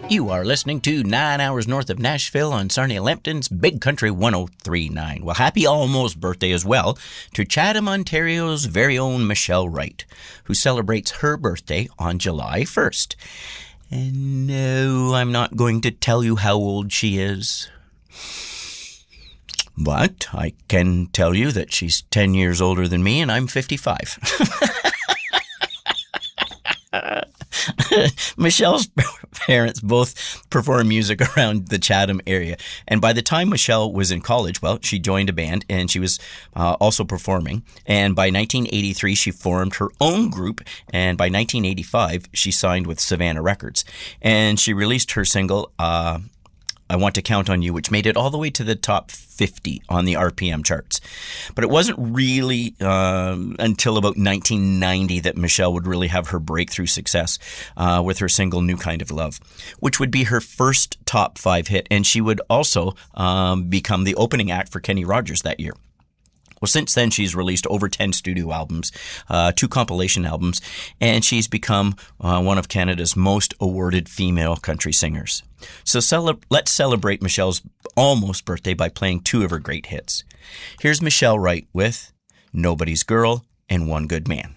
You are listening to 9 hours north of Nashville on Sarnia Lambton's Big Country 103.9. Well, happy almost birthday as well to Chatham, Ontario's very own Michelle Wright, who celebrates her birthday on July 1st. And no, I'm not going to tell you how old she is. But I can tell you that she's 10 years older than me and I'm 55. Michelle's parents both perform music around the Chatham area. And by the time Michelle was in college, well, she joined a band and she was also performing. And by 1983, she formed her own group. And by 1985, she signed with Savannah Records. And she released her single, I Want to Count on You, which made it all the way to the top 50 on the RPM charts. But it wasn't really until about 1990 that Michelle would really have her breakthrough success with her single New Kind of Love, which would be her first top 5 hit. And she would also become the opening act for Kenny Rogers that year. Well, since then, she's released over 10 studio albums, 2 compilation albums, and she's become one of Canada's most awarded female country singers. So let's celebrate Michelle's almost birthday by playing 2 of her great hits. Here's Michelle Wright with Nobody's Girl and One Good Man.